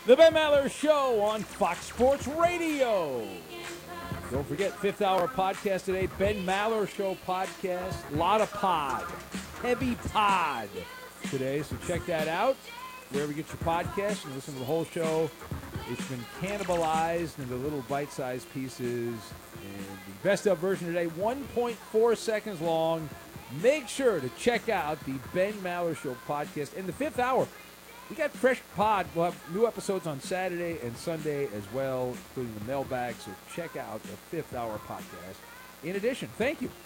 The Ben Maller Show on Fox Sports Radio. Don't forget, fifth hour podcast today, Ben Maller Show podcast. A lot of pod, heavy pod today, so check that out. Wherever you get your podcast and listen to the whole show. It's been cannibalized into little bite-sized pieces. And the best of version today, 1.4 seconds long. Make sure to check out the Ben Maller Show podcast. In the fifth hour, we got fresh pod. We'll have new episodes on Saturday and Sunday as well, including the mailbag. So check out the fifth hour podcast. In addition, thank you.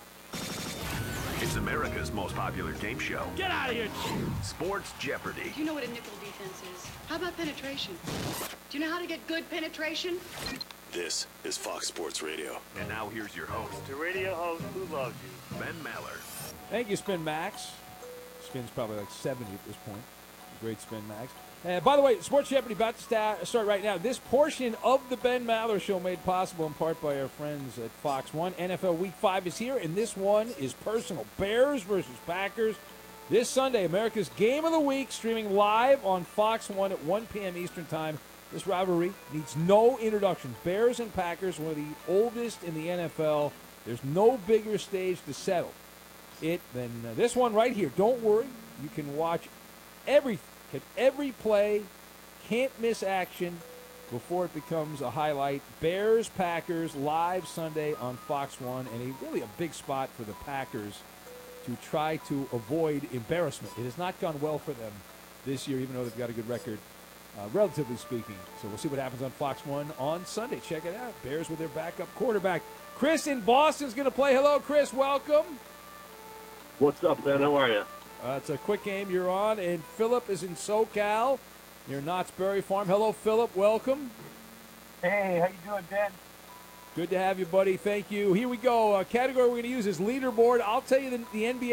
It's America's most popular game show. Get out of here! Sports Jeopardy. Do you know what a nickel defense is? How about penetration? Do you know how to get good penetration? This is Fox Sports Radio. And now here's your host, The radio host who loves you. Ben Maller. Thank you, Spin Max. Spin's probably like 70 at this point. Great Spin Max. By the way, Sports Jeopardy about to start right now. This portion of the Ben Maller Show made possible in part by our friends at Fox 1. NFL Week 5 is here, and this one is personal. Bears versus Packers. This Sunday, America's Game of the Week, streaming live on Fox 1 at 1 p.m. Eastern Time. This rivalry needs no introduction. Bears and Packers, one of the oldest in the NFL. There's no bigger stage to settle it than this one right here. Don't worry. You can watch every play, can't miss action before it becomes a highlight. Bears, Packers, live Sunday on Fox 1, and really a big spot for the Packers to try to avoid embarrassment. It has not gone well for them this year, even though they've got a good record, relatively speaking. So we'll see what happens on Fox 1 on Sunday. Check it out. Bears with their backup quarterback. Chris in Boston's going to play. Hello, Chris. Welcome. What's up, Ben? How are you? It's a quick game you're on, and Philip is in SoCal near Knott's Berry Farm. Hello, Philip. Welcome. Hey, how you doing, Ben? Good to have you, buddy. Thank you. Here we go. Category we're going to use is leaderboard. I'll tell you the NBA